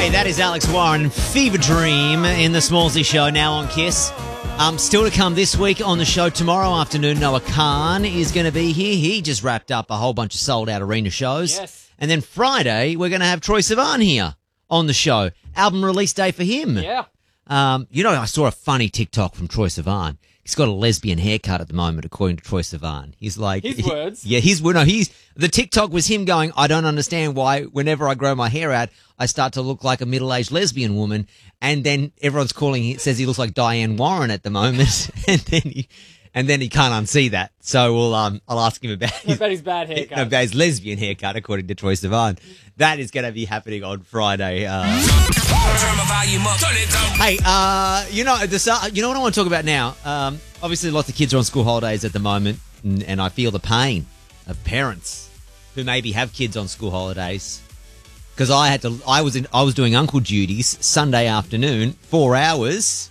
Hey, that is Alex Warren, Fever Dream in the Smallsy Show, now on KISS. Still to come this week on the show tomorrow afternoon, Noah Khan is going to be here. He just wrapped up a whole bunch of sold-out arena shows. Yes. And then Friday, we're going to have Troye Sivan here on the show. Album release day for him. Yeah. I saw a funny TikTok from Troye Sivan. He's got a lesbian haircut at the moment, according to Troye Sivan. He's like... His words? Yeah, the TikTok was him going, I don't understand why whenever I grow my hair out, I start to look like a middle-aged lesbian woman. And then everyone's says he looks like Diane Warren at the moment. and then he can't unsee that. So I'll ask him about his bad haircut. About his lesbian haircut, according to Troye Sivan. That is going to be happening on Friday. Hey, you know what I want to talk about now? Obviously, lots of kids are on school holidays at the moment, and I feel the pain of parents who maybe have kids on school holidays. Because I was doing uncle duties Sunday afternoon, 4 hours,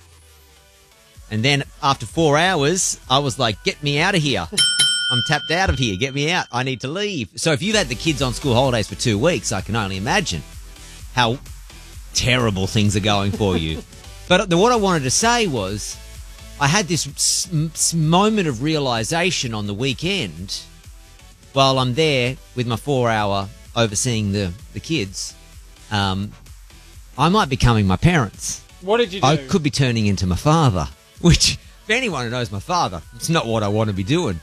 and then after 4 hours, I was like, "Get me out of here! I'm tapped out of here. Get me out! I need to leave." So if you've had the kids on school holidays for 2 weeks, I can only imagine how terrible things are going for you. But what I wanted to say was, I had this moment of realization on the weekend while I'm there with my 4 hour overseeing the kids. I might be becoming my parents. What did you do? I could be turning into my father, which, if anyone who knows my father, it's not what I want to be doing.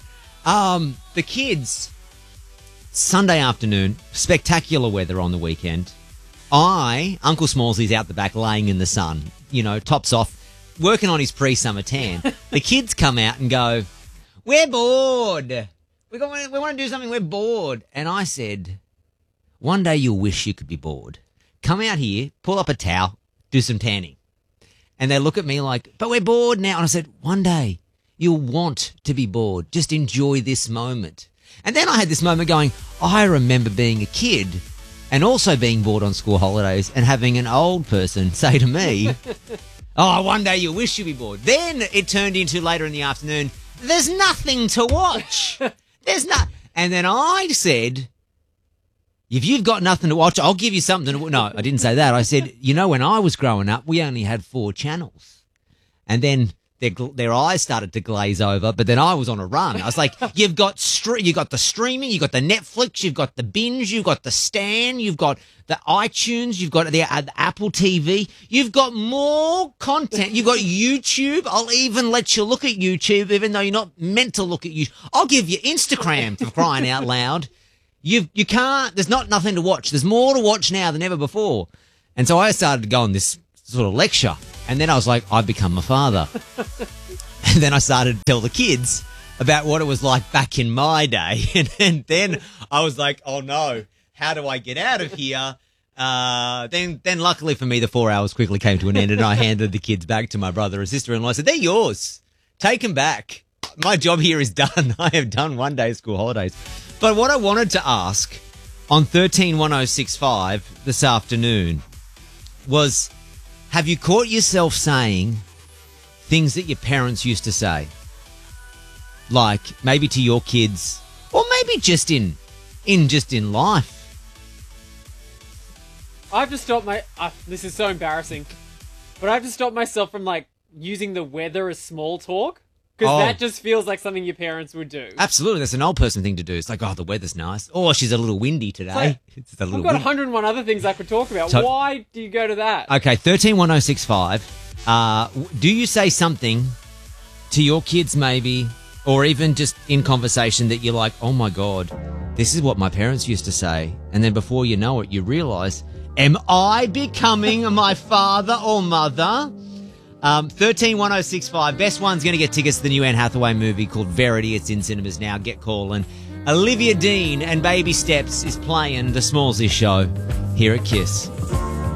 The kids, Sunday afternoon, spectacular weather on the weekend. Uncle Smallsy's out the back laying in the sun, tops off, working on his pre-summer tan. The kids come out and go, "We're bored. We want to do something. We're bored." And I said, one day you'll wish you could be bored. Come out here, pull up a towel, do some tanning. And they look at me like, "But we're bored now." And I said, one day you'll want to be bored. Just enjoy this moment. And then I had this moment going, I remember being a kid and also being bored on school holidays and having an old person say to me, "Oh, one day you'll wish you'd be bored." Then it turned into later in the afternoon, "There's nothing to watch. And then I said, "If you've got nothing to watch, I'll give you something to watch." No, I didn't say that. I said, when I was growing up, we only had 4 channels. And then their eyes started to glaze over, but then I was on a run. I was like, you got the streaming, you got the Netflix, you've got the binge, you've got the Stan, you've got the iTunes, you've got the Apple TV, you've got more content, you've got YouTube. I'll even let you look at YouTube, even though you're not meant to look at YouTube. I'll give you Instagram, for crying out loud. You can't, there's nothing to watch. There's more to watch now than ever before. And so I started to go on this sort of lecture. And then I was like, I've become my father. And then I started to tell the kids about what it was like back in my day. And then I was like, oh no, how do I get out of here? Then luckily for me, the 4 hours quickly came to an end and I handed the kids back to my brother and sister-in-law. I said, "They're yours. Take them back. My job here is done. I have done one day of school holidays." But what I wanted to ask on 131065 this afternoon was, have you caught yourself saying things that your parents used to say? Like maybe to your kids, or maybe just in life. I have to stop this is so embarrassing, but I have to stop myself from using the weather as small talk. Because that just feels like something your parents would do. Absolutely. That's an old person thing to do. It's like, "Oh, the weather's nice." "Oh, she's a little windy today." I've got 101 other things I could talk about. Why do you go to that? Okay, 131065. Do you say something to your kids maybe, or even just in conversation that you're like, "Oh my God, this is what my parents used to say." And then before you know it, you realise, am I becoming my father or mother? 131065. Best one's going to get tickets to the new Anne Hathaway movie called Verity. It's in cinemas now. Get calling. Olivia Dean and Baby Steps is playing the Smallsy Show here at KISS.